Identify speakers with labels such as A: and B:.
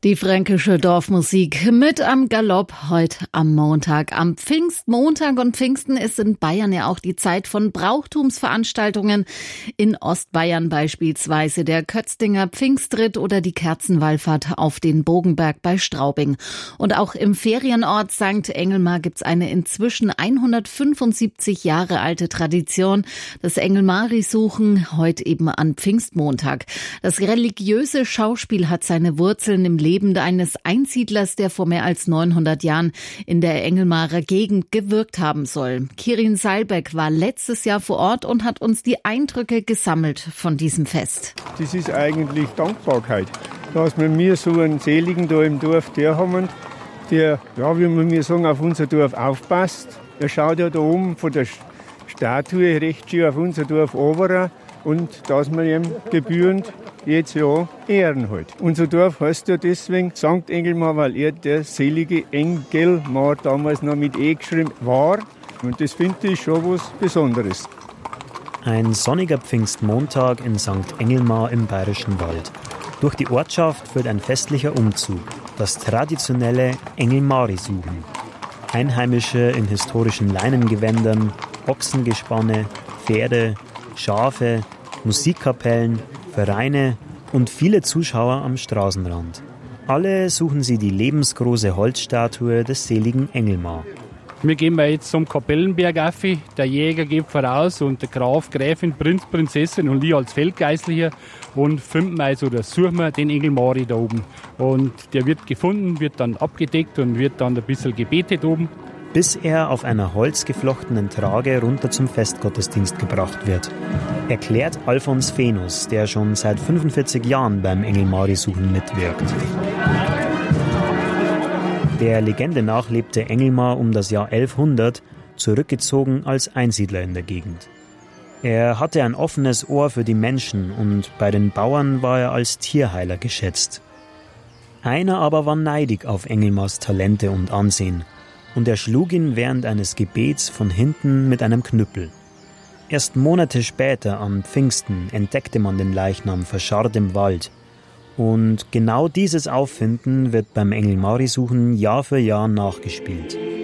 A: Die fränkische Dorfmusik mit am Galopp heute am Montag, am Pfingstmontag. Und Pfingsten ist in Bayern ja auch die Zeit von Brauchtumsveranstaltungen. In Ostbayern beispielsweise der Kötzdinger Pfingstritt oder die Kerzenwallfahrt auf den Bogenberg bei Straubing. Und auch im Ferienort St. Engelmar gibt's eine inzwischen 175 Jahre alte Tradition. Das Engelmari-Suchen heute eben an Pfingstmontag. Das religiöse Schauspiel hat seine Wurzeln im Leben eines Einsiedlers, der vor mehr als 900 Jahren in der Engelmarer Gegend gewirkt haben soll. Kirin Seilbeck war letztes Jahr vor Ort und hat uns die Eindrücke gesammelt von diesem Fest.
B: Das ist eigentlich Dankbarkeit, dass wir so einen Seligen da im Dorf haben, der, ja, wie wir sagen, auf unser Dorf aufpasst. Er schaut ja da oben von der Statue recht schön auf unser Dorf runter und dass wir ihm gebührend jetzt ja ehren halt. Unser Dorf heißt ja deswegen St. Engelmar, weil er der selige Engelmar damals noch mit E geschrieben war. Und das finde ich schon was Besonderes.
C: Ein sonniger Pfingstmontag in St. Engelmar im Bayerischen Wald. Durch die Ortschaft führt ein festlicher Umzug, das traditionelle Engelmari-Suchen. Einheimische in historischen Leinengewändern, Ochsengespanne, Pferde, Schafe, Musikkapellen, Vereine und viele Zuschauer am Straßenrand. Alle suchen sie die lebensgroße Holzstatue des seligen Engelmar.
D: Wir gehen jetzt zum Kapellenberg auf. Der Jäger geht voraus und der Graf, Gräfin, Prinz, Prinzessin und ich als Feldgeistlicher und finden also oder suchen wir den Engelmari da oben. Und der wird gefunden, wird dann abgedeckt und wird dann ein bisschen gebetet oben.
C: Bis er auf einer holzgeflochtenen Trage runter zum Festgottesdienst gebracht wird. Erklärt Alfons Venus, der schon seit 45 Jahren beim Engelmari-Suchen mitwirkt. Der Legende nach lebte Engelmar um das Jahr 1100, zurückgezogen als Einsiedler in der Gegend. Er hatte ein offenes Ohr für die Menschen und bei den Bauern war er als Tierheiler geschätzt. Einer aber war neidig auf Engelmars Talente und Ansehen. Und er schlug ihn während eines Gebets von hinten mit einem Knüppel. Erst Monate später, am Pfingsten, entdeckte man den Leichnam verscharrt im Wald. Und genau dieses Auffinden wird beim Engelmari-Suchen Jahr für Jahr nachgespielt.